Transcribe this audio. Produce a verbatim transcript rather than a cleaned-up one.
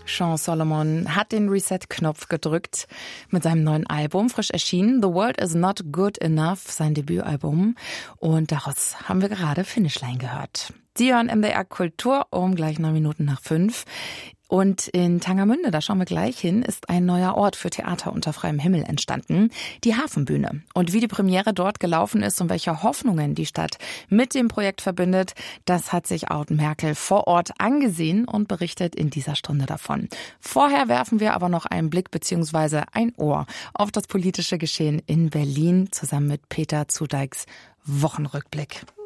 Sean Solomon hat den Reset-Knopf gedrückt mit seinem neuen Album, frisch erschienen. The World is Not Good Enough, sein Debütalbum. Und daraus haben wir gerade Finishline gehört. Sie hören M D R Kultur um gleich neun Minuten nach fünf. Und in Tangermünde, da schauen wir gleich hin, ist ein neuer Ort für Theater unter freiem Himmel entstanden, die Hafenbühne. Und wie die Premiere dort gelaufen ist und welche Hoffnungen die Stadt mit dem Projekt verbindet, das hat sich Aud Merkel vor Ort angesehen und berichtet in dieser Stunde davon. Vorher werfen wir aber noch einen Blick bzw. ein Ohr auf das politische Geschehen in Berlin zusammen mit Peter Zudeiks Wochenrückblick.